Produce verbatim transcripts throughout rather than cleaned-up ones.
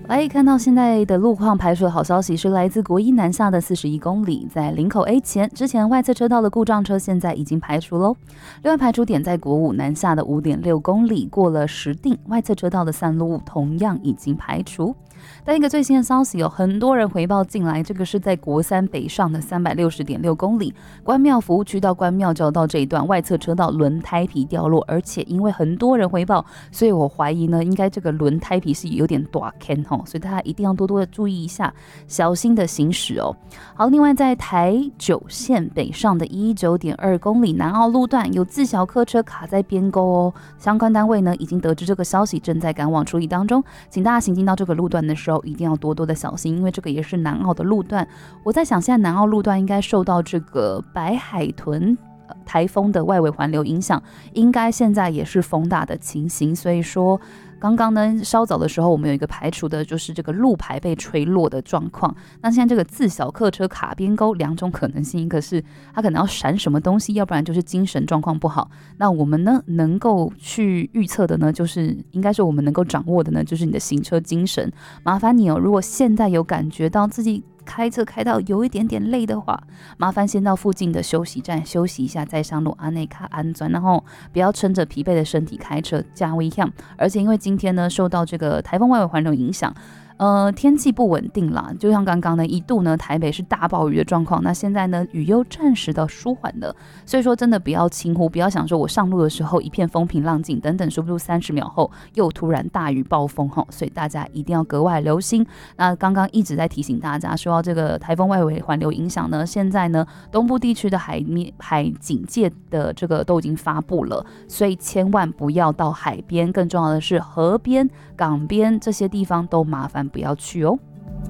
来看到现在的路况排除的好消息是来自国一南下的四十一公里，在林口 A 前，之前外侧车道的故障车现在已经排除喽。另外排除点在国五南下的 五点六公里，过了石碇外侧车道的散落物同样已经排除。但一个最新的消息有很多人回报进来，这个是在国三北上的 三百六十点六公里，关庙服务区到关庙交道这一段外侧车道轮胎皮掉落，而且因为很多人回报，所以我怀疑呢，应该这个轮胎皮是有点大坑哦，所以大家一定要多多的注意一下，小心的行驶哦。好，另外在台九线北上的 一十九点二公里南澳路段有自小客车卡在边沟哦，相关单位呢已经得知这个消息，正在赶往处理当中，请大家行经到这个路段的时候一定要多多的小心，因为这个也是南澳的路段。我在想，现在南澳路段应该受到这个白海豚台风的外围环流影响，应该现在也是风大的情形，所以说刚刚呢稍早的时候我们有一个排除的就是这个路牌被吹落的状况，那现在这个自小客车卡边沟两种可能性，一个是他可能要闪什么东西，要不然就是精神状况不好。那我们呢能够去预测的呢，就是应该是我们能够掌握的呢，就是你的行车精神。麻烦你哦，如果现在有感觉到自己开车开到有一点点累的话，麻烦先到附近的休息站休息一下，再上路安内卡安全，然后不要撑着疲惫的身体开车，加危险。而且因为今天呢受到这个台风外围环流影响，呃，天气不稳定啦，就像刚刚呢一度呢台北是大暴雨的状况，那现在呢雨又暂时的舒缓了，所以说真的不要轻忽，不要想说我上路的时候一片风平浪静等等，说不出三十秒后又突然大雨暴风吼，所以大家一定要格外留心。那刚刚一直在提醒大家，受到这个台风外围环流影响呢，现在呢东部地区的海面海警戒的这个都已经发布了，所以千万不要到海边，更重要的是河边、港边这些地方都麻烦不要去哦。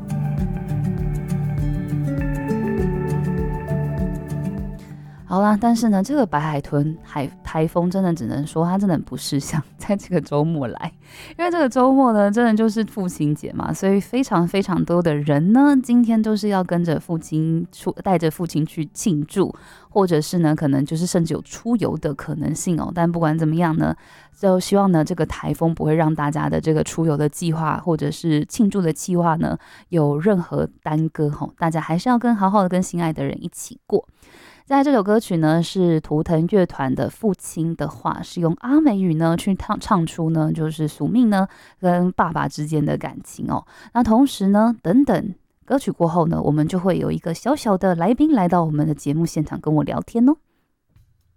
好啦，但是呢，这个白海豚海台风真的只能说它真的不适像在这个周末来，因为这个周末呢，真的就是父亲节嘛，所以非常非常多的人呢，今天都是要跟着父亲出，带着父亲去庆祝，或者是呢，可能就是甚至有出游的可能性哦。但不管怎么样呢，就希望呢，这个台风不会让大家的这个出游的计划或者是庆祝的计划呢有任何耽搁吼，大家还是要跟好好的跟心爱的人一起过。在这首歌曲呢是图腾乐团的父亲的话，是用阿美语呢去唱唱出呢就是宿命呢跟爸爸之间的感情哦。那同时呢等等歌曲过后呢，我们就会有一个小小的来宾来到我们的节目现场跟我聊天哦。